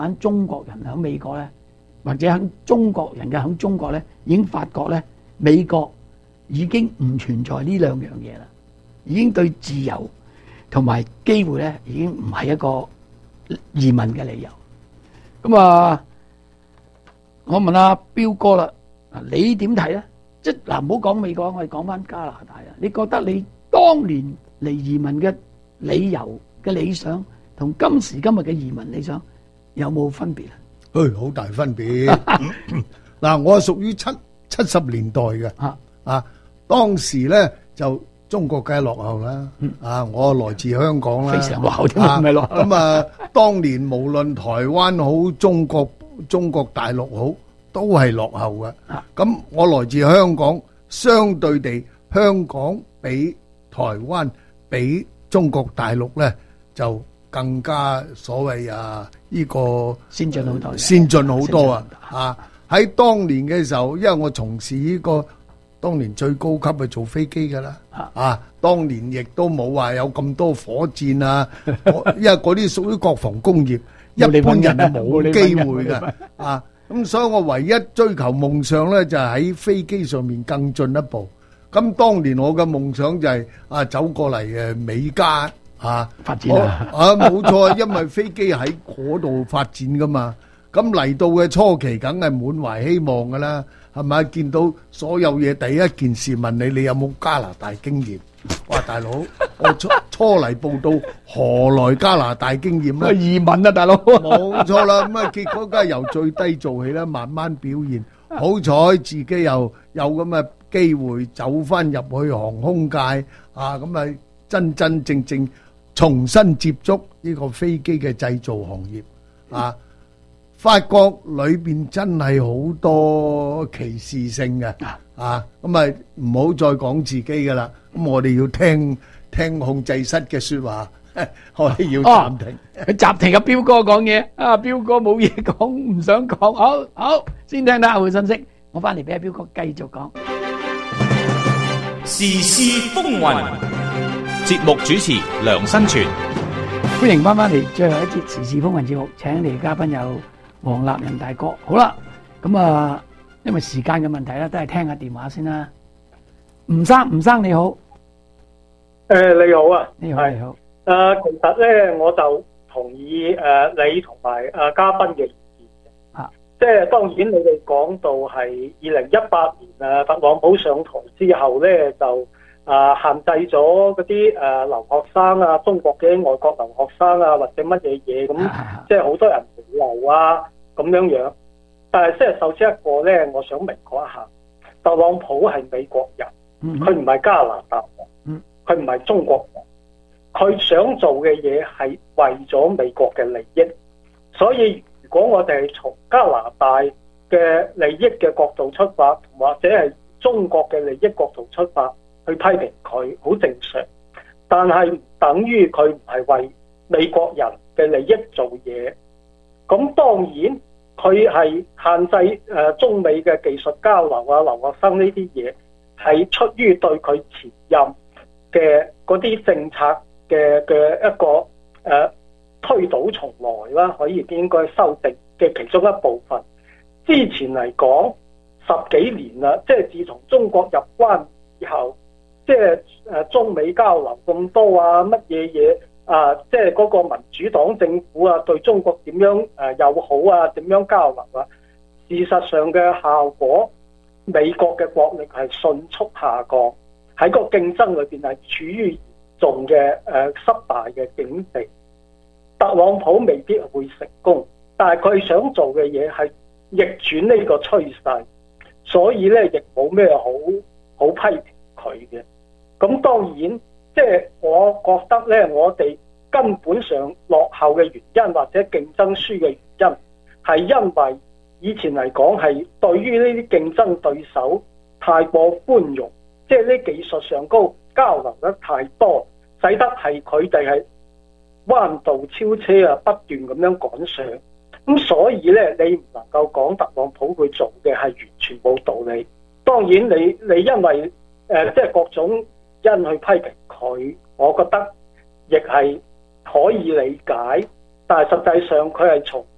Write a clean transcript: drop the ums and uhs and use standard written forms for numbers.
慢中國人喺美國咧，或者喺中國人嘅喺中國咧，已經發覺咧，美國已經唔存在呢兩樣嘢啦，已經對自由同埋機會咧，已經唔係一個移民嘅理由。咁啊，我問阿彪哥啦，你點睇咧？即係嗱，唔好講美國，我哋講翻加拿大啊。你覺得你當年嚟移民嘅理由嘅理想，同今時今日嘅移民理想有冇分別啊？ 好大分別。嗱，我係屬於70年代嘅。當時咧就中國梗係落後啦。我來自香港啦， 非常落後添，唔係落後。 咁啊，當年無論台灣好，中國大陸好，都係落後嘅。咁我來自香港，相對地，香港比台灣比中國大陸咧就更加所謂呢個先進好多， 先進好多啊！喺當年嘅時候，因為我從事呢個當年最高級係做飛機㗎啦。當年亦都冇話有咁多火箭啊，因為嗰啲屬於國防工業，一般人係冇機會嘅。咁所以我唯一追求夢想咧，就係喺飛機上面更進一步。咁當年我嘅夢想就係走過嚟美加發展冇錯，因為飛機喺嗰度發展噶嘛。咁嚟到嘅初期，梗係滿懷希望噶啦，係咪？見到所有嘢，第一件事問你有冇加拿大經驗？哇，大佬，我初嚟報到，何來加拿大經驗咧？ 移民啊，大佬。 冇錯啦，咁結果梗係由最低做起啦，慢慢表現。好彩自己又有咁嘅機會走翻入去航空界咁真真正正重新接觸呢個飛機嘅製造行業發覺裏邊真係好多歧視性嘅咁唔好再講自己噶啦，咁我哋要聽控制室嘅說話，我哋要暫停。 佢暫停，阿彪哥講嘢，彪哥冇嘢講，唔想講，好，先聽下佢信息，我翻嚟俾阿彪哥繼續講。 時事風雲，節目主持梁新全， 歡迎翻嚟最後一節時事風雲節目，請嚟嘉賓有黃立仁大哥。好啦，咁因為時間嘅問題咧，都係聽下電話先啦。吳生你好。 你好啊， 你好。 其實咧，我就同意你同埋嘉賓嘅意見嘅。即係當然，你哋講到係2018年特朗普上台之後咧，就限制咗嗰啲留學生啊，中國嘅外國留學生啊，或者乜嘢嘢咁，即係好多人回流咁樣樣。但係即係首先一個咧，我想明確一下，特朗普係美國人，佢唔係加拿大人，佢唔係中國人，佢想做嘅嘢係為咗美國嘅利益。所以如果我哋係從加拿大嘅利益嘅角度出發，或者係中國嘅利益角度出發去批評佢，好正常。但係唔等於佢唔係為美國人嘅利益做嘢。咁當然佢係限制中美嘅技術交流啊、留學生呢啲嘢，係出於對佢前任嘅嗰啲政策嘅一個推倒重來啦，可以應該修訂嘅其中一部分。之前嚟講10幾年啦，即係自從中國入關以後，即係中美交流咁多乜嘢嘢即係嗰個民主黨政府對中國點樣友好點樣交流事實上嘅效果，美國嘅國力係迅速下降，喺個競爭裏邊係處於嚴重嘅失敗嘅境地。特朗普未必會成功，但係佢想做嘅嘢係逆轉呢個趨勢，所以咧亦冇咩好批評佢嘅。咁當然，即係我覺得咧，我哋根本上落後嘅原因或者競爭輸嘅原因，係因為以前嚟講係對於呢啲競爭對手太過寬容，即係呢技術上高交流得太多，使得係佢哋係彎道超車不斷咁樣趕上。咁所以咧，你唔能夠講特朗普佢做嘅係完全冇道理。當然你因為即係各種因去批評佢，我覺得亦係可以理解。但係實際上佢係從